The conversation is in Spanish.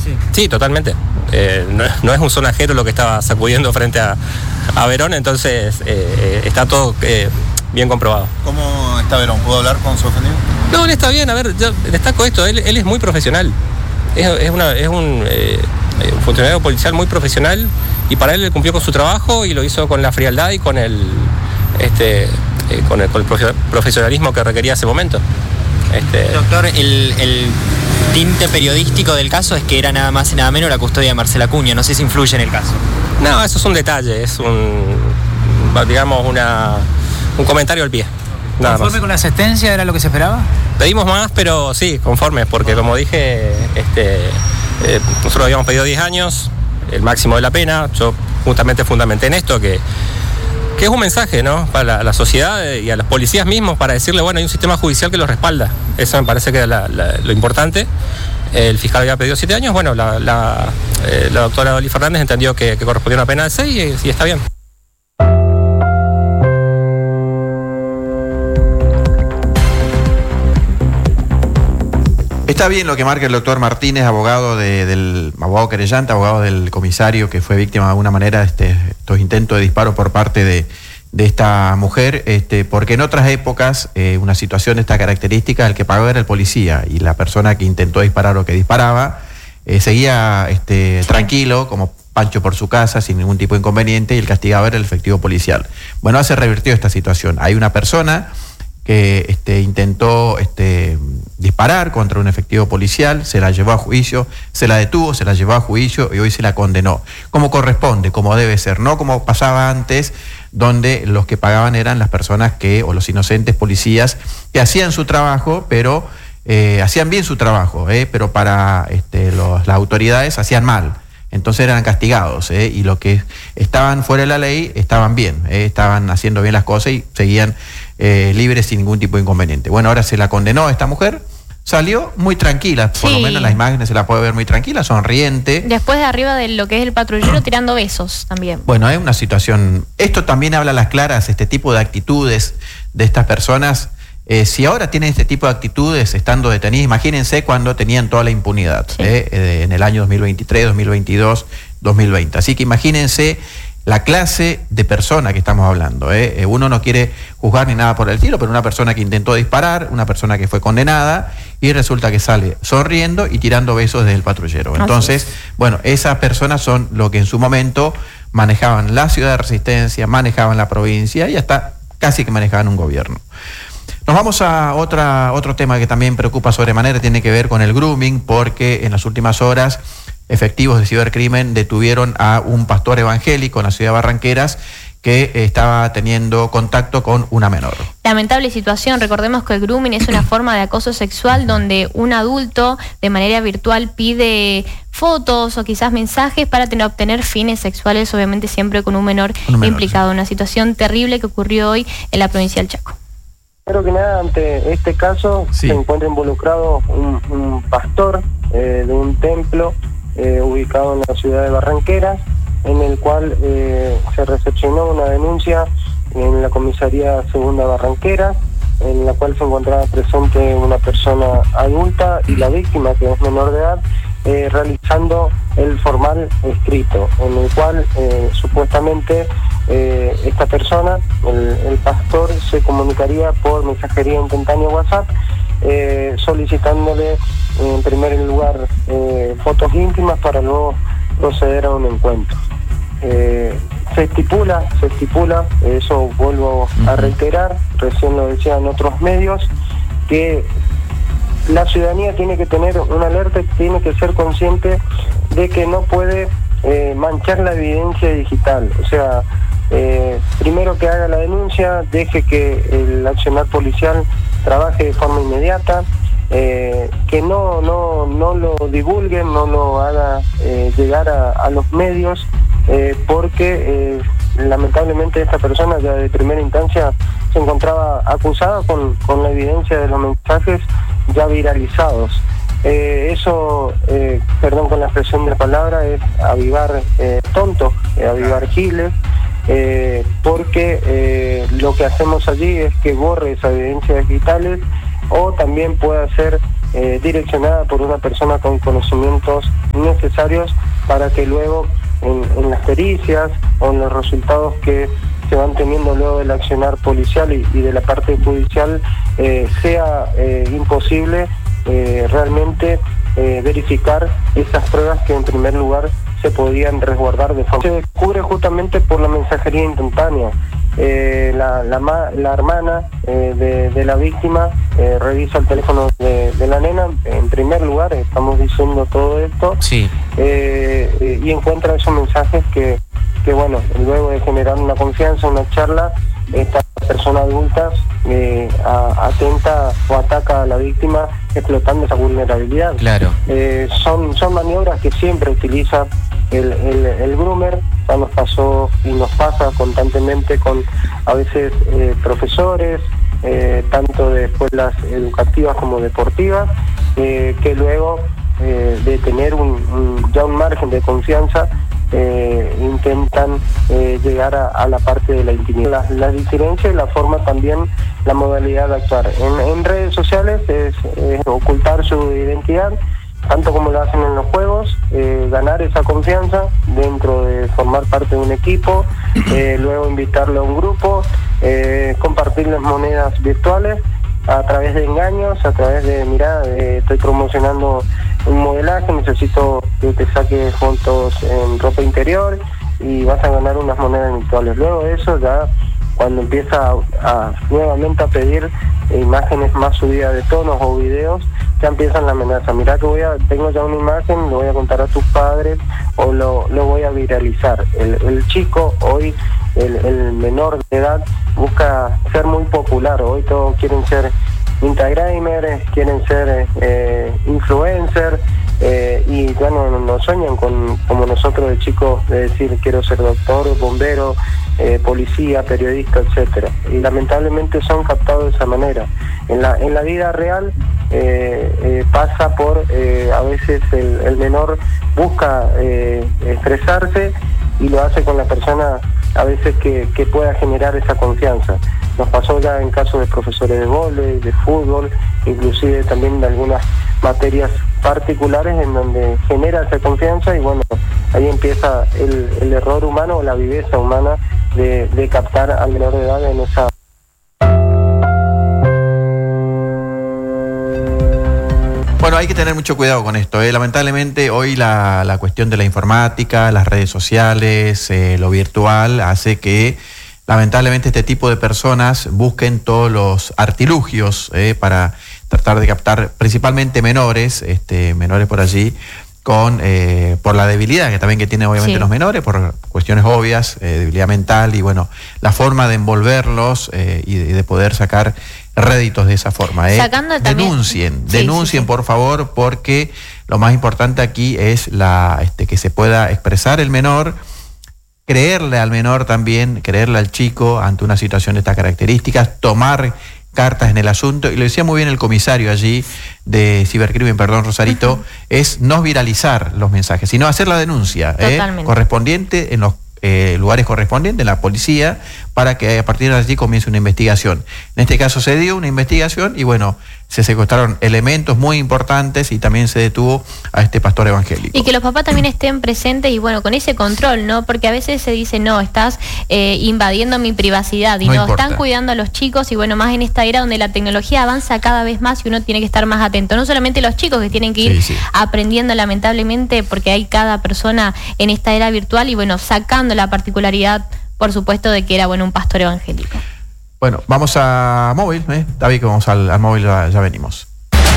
Sí, totalmente. No es un sonajero lo que estaba sacudiendo frente a Verón, entonces está todo bien comprobado. ¿Cómo está Verón? ¿Puedo hablar con su ofendido? No, él está bien. A ver, yo destaco esto, él es muy profesional. Es un funcionario policial muy profesional, y para él cumplió con su trabajo y lo hizo con la frialdad y con el profesionalismo que requería ese momento. Doctor, el tinte periodístico del caso es que era nada más y nada menos la custodia de Marcela Acuña. No sé si influye en el caso. No, eso es un detalle, es un comentario al pie. ¿Conforme con la sentencia era lo que se esperaba? Pedimos más, pero sí, conforme, porque como dije, nosotros habíamos pedido 10 años, el máximo de la pena. Yo justamente fundamenté en esto que es un mensaje, ¿no?, para la sociedad y a los policías mismos, para decirle, bueno, hay un sistema judicial que los respalda. Eso me parece que era lo importante. El fiscal había pedido 7 años, bueno, la doctora Dolly Fernández entendió que correspondía una pena de 6 y está bien. Está bien lo que marca el doctor Martínez, abogado abogado querellante, abogado del comisario que fue víctima de alguna manera de estos intentos de disparo por parte de esta mujer, porque en otras épocas una situación de esta característica, el que pagó era el policía, y la persona que intentó disparar o que disparaba seguía tranquilo, como Pancho por su casa, sin ningún tipo de inconveniente, y el castigado era el efectivo policial. Bueno, se revirtió esta situación. Hay una persona que intentó disparar contra un efectivo policial, se la llevó a juicio, se la detuvo, se la llevó a juicio y hoy se la condenó. Como corresponde, como debe ser, no como pasaba antes, donde los que pagaban eran las personas o los inocentes policías que hacían su trabajo, pero hacían bien su trabajo, pero para las autoridades hacían mal. Entonces eran castigados, y los que estaban fuera de la ley estaban bien, estaban haciendo bien las cosas y seguían libres sin ningún tipo de inconveniente. Bueno, ahora se la condenó a esta mujer, salió muy tranquila, por lo menos en las imágenes se la puede ver muy tranquila, sonriente. Después de arriba de lo que es el patrullero tirando besos también. Bueno, es una situación, esto también habla a las claras, este tipo de actitudes de estas personas. Si ahora tienen este tipo de actitudes estando detenidas, imagínense cuando tenían toda la impunidad, en el año 2023, 2022, 2020. Así que imagínense la clase de persona que estamos hablando. Uno no quiere juzgar ni nada por el estilo, pero una persona que intentó disparar, una persona que fue condenada y resulta que sale sonriendo y tirando besos desde el patrullero. Entonces, bueno, esas personas son lo que en su momento manejaban la ciudad de Resistencia, manejaban la provincia y hasta casi que manejaban un gobierno. Nos vamos a otro tema que también preocupa sobremanera, tiene que ver con el grooming, porque en las últimas horas efectivos de cibercrimen detuvieron a un pastor evangélico en la ciudad de Barranqueras que estaba teniendo contacto con una menor. Lamentable situación. Recordemos que el grooming es una forma de acoso sexual donde un adulto de manera virtual pide fotos o quizás mensajes para obtener fines sexuales, obviamente siempre con un menor implicado. Una situación terrible que ocurrió hoy en la provincia del Chaco. Primero que nada, ante este caso se encuentra involucrado un pastor de un templo ubicado en la ciudad de Barranqueras, en el cual se recepcionó una denuncia en la comisaría segunda Barranqueras, en la cual se encontraba presente una persona adulta y la víctima, que es menor de edad, realizando el formal escrito, en el cual supuestamente esta persona, el pastor, se comunicaría por mensajería instantánea WhatsApp, solicitándole en primer lugar fotos íntimas para luego proceder a un encuentro. Se estipula, eso vuelvo a reiterar, recién lo decían otros medios, que la ciudadanía tiene que tener una alerta y tiene que ser consciente de que no puede manchar la evidencia digital. O sea, primero que haga la denuncia, deje que el accionar policial trabaje de forma inmediata, que no lo divulguen, no lo haga llegar a los medios, porque lamentablemente esta persona ya de primera instancia se encontraba acusada con la evidencia de los mensajes ya viralizados. Eso, perdón con la expresión de la palabra, es avivar tontos, avivar giles, porque lo que hacemos allí es que borre esas evidencias digitales o también pueda ser direccionada por una persona con conocimientos necesarios para que luego en las pericias o en los resultados que se van teniendo luego del accionar policial y de la parte judicial sea imposible realmente verificar esas pruebas que en primer lugar se podían resguardar de forma. Se descubre justamente por la mensajería instantánea. La hermana de la víctima revisa el teléfono de la nena, en primer lugar, estamos diciendo todo esto, sí. Y encuentra esos mensajes que bueno, luego de generar una confianza, una charla, esta persona adulta atenta o ataca a la víctima explotando esa vulnerabilidad. Claro. Son maniobras que siempre utiliza el groomer. Ya nos pasó y nos pasa constantemente con a veces profesores, tanto de escuelas educativas como deportivas, que luego de tener ya un margen de confianza intentan llegar a la parte de la intimidad. La diferencia y la forma también, la modalidad de actuar. En redes sociales es ocultar su identidad, tanto como lo hacen en los juegos, ganar esa confianza dentro de formar parte de un equipo, luego invitarlo a un grupo, compartirles monedas virtuales a través de engaños, a través de, mirá, estoy promocionando un modelaje, necesito que te saques fotos en ropa interior y vas a ganar unas monedas virtuales. Luego de eso, ya cuando empieza nuevamente a pedir imágenes más subidas de tonos o videos, ya empiezan la amenaza. Mirá que tengo ya una imagen, lo voy a contar a tus padres o lo voy a viralizar. El chico hoy, el menor de edad, busca ser muy popular. Hoy todos quieren ser instagramers, quieren ser influencers, y ya no sueñan como nosotros de chicos, de decir quiero ser doctor, bombero, policía, periodista, etcétera. Y lamentablemente son captados de esa manera. En la vida real pasa por a veces el menor busca expresarse y lo hace con la persona a veces que pueda generar esa confianza. Nos pasó ya en casos de profesores de vóley, de fútbol, inclusive también de algunas materias particulares en donde genera esa confianza y bueno, ahí empieza el error humano o la viveza humana de captar al menor de edad en esa... Bueno, hay que tener mucho cuidado con esto. Lamentablemente hoy la cuestión de la informática, las redes sociales, lo virtual, hace que lamentablemente este tipo de personas busquen todos los artilugios para tratar de captar principalmente menores por allí, por la debilidad que también que tienen obviamente los menores, por cuestiones obvias, debilidad mental y bueno, la forma de envolverlos y de poder sacar réditos de esa forma. Denuncien por favor, porque lo más importante aquí es que se pueda expresar el menor, creerle al menor también, creerle al chico ante una situación de estas características, tomar cartas en el asunto, y lo decía muy bien el comisario allí de cibercrimen, Rosarito, es no viralizar los mensajes, sino hacer la denuncia correspondiente en los lugares correspondientes, en la policía, para que a partir de allí comience una investigación. En este caso se dio una investigación y bueno, se secuestraron elementos muy importantes y también se detuvo a este pastor evangélico. Y que los papás también estén presentes y bueno, con ese control, ¿no? Porque a veces se dice, no, estás invadiendo mi privacidad y no están cuidando a los chicos y bueno, más en esta era donde la tecnología avanza cada vez más y uno tiene que estar más atento. No solamente los chicos que tienen que ir aprendiendo lamentablemente porque hay cada persona en esta era virtual y bueno, sacando la particularidad, por supuesto, de que era bueno un pastor evangélico. Bueno, vamos a móvil, David, que vamos al móvil, ya venimos.